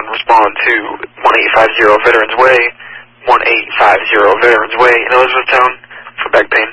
respond to 1850 Veterans Way, 1850 Veterans Way in Elizabethtown for back pain.